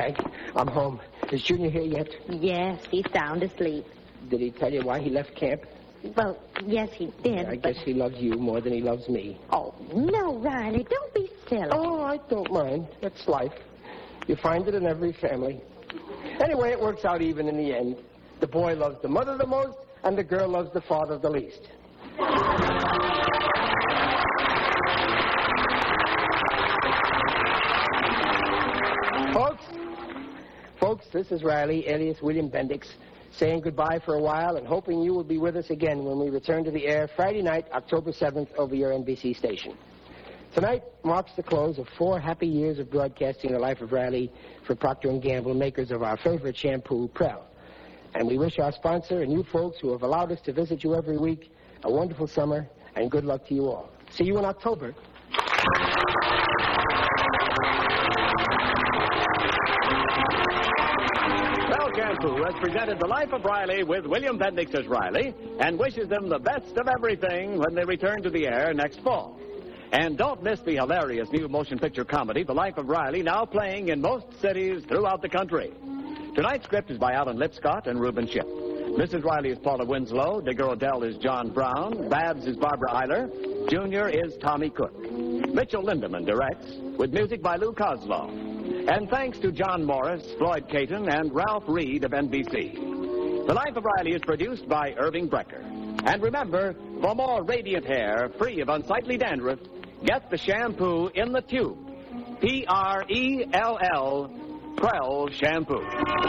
Frank, I'm home. Is Junior here yet? Yes, he's sound asleep. Did he tell you why he left camp? Well, yes, he did. I guess he loves you more than he loves me. Oh, no, Riley, don't be silly. Oh, I don't mind. That's life. You find it in every family. Anyway, it works out even in the end. The boy loves the mother the most, and the girl loves the father the least. Folks, this is Riley, alias William Bendix, saying goodbye for a while and hoping you will be with us again when we return to the air Friday night, October 7th, over your NBC station. Tonight marks the close of 4 happy years of broadcasting the life of Riley for Procter & Gamble, makers of our favorite shampoo, Prel. And we wish our sponsor and you folks who have allowed us to visit you every week a wonderful summer and good luck to you all. See you in October. Prel Shampoo has presented The Life of Riley with William Bendix as Riley and wishes them the best of everything when they return to the air next fall. And don't miss the hilarious new motion picture comedy, The Life of Riley, now playing in most cities throughout the country. Tonight's script is by Alan Lipscott and Reuben Ship. Mrs. Riley is Paula Winslow, Digger Odell is John Brown, Babs is Barbara Eiler, Junior is Tommy Cook. Mitchell Lindemann directs, with music by Lou Kozloff. And thanks to John Morris, Floyd Caton, and Ralph Reed of NBC. The Life of Riley is produced by Irving Brecker. And remember, for more radiant hair, free of unsightly dandruff, get the shampoo in the tube. P-R-E-L-L, Prel Shampoo.